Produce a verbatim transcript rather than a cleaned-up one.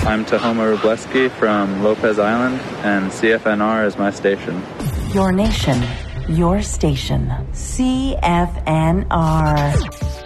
I'm Tahoma Rubleski from Lopez Island, and C F N R is my station. Your nation, your station. C F N R.